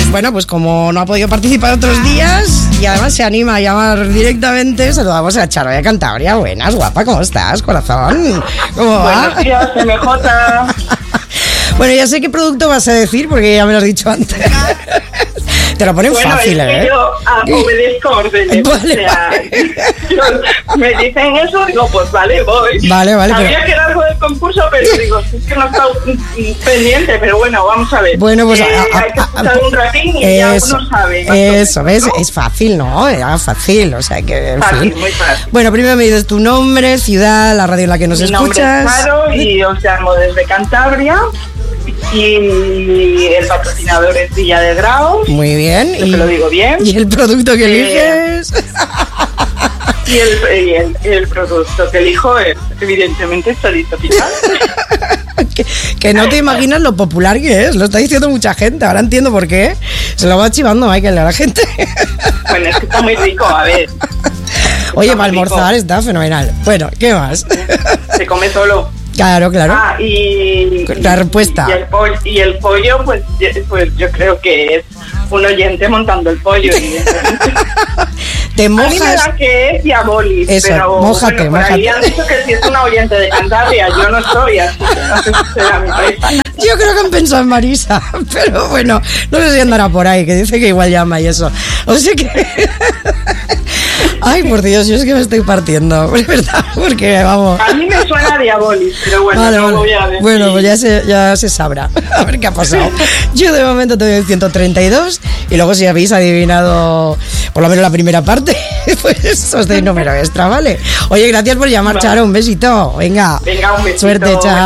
Bueno, pues como no ha podido participar otros días y además se anima a llamar directamente, saludamos a Charo de Cantabria. Buenas, guapa, ¿cómo estás, corazón? ¿Cómo va? Buenos días, MJ. Bueno, ya sé qué producto vas a decir porque ya me lo has dicho antes. Te lo ponen fácil, es que yo obedezco órdenes. Vale, o sea, me dicen eso, digo, pues vale, voy. Vale. Sabía que era algo del concurso, pero digo, es que no he estado pendiente, pero bueno, vamos a ver. Bueno, pues hay que escuchar un ratín y ya uno sabe. Eso, ¿ves? ¿No? Es fácil, ¿no? Era fácil, o sea que, en fácil, fin. muy fácil. Bueno, primero me dices tu nombre, ciudad, la radio en la que nos escuchas. Mi nombre es Charo y os llamo desde Cantabria. Y el patrocinador es Villa de Graus. Muy bien. Te lo digo bien. ¿Y el producto que eliges? Y el producto que elijo es, evidentemente, Solito Pital. que no te imaginas lo popular que es. Lo está diciendo mucha gente. Ahora entiendo por qué. Se lo va chivando Michael a la gente. Bueno, es que está muy rico, a ver. Oye, para almorzar está fenomenal. Bueno, ¿qué más? Se come solo. Claro. Y la respuesta. Y el pollo, pues yo creo que es un oyente montando el pollo. Te mojas. A mí me da que es Diabolis. Eso, pero mójate. Ahí han dicho que si es una oyente de Cantabria, yo no soy, así que no sé si será mi país. Yo creo que han pensado en Marisa, pero bueno, no sé si andará por ahí, que dice que igual llama y eso. O sea que... Ay, por Dios, yo es que me estoy partiendo, es verdad, porque vamos... A mí me suena a Diabolis, pero bueno, vale. voy a decir. Bueno, pues ya se sabrá, a ver qué ha pasado. Yo de momento te doy el 132 y luego si habéis adivinado por lo menos la primera parte, pues os doy número extra, ¿vale? Oye, gracias por llamar, vale. Charo, un besito. Venga, un besito. Suerte, chao.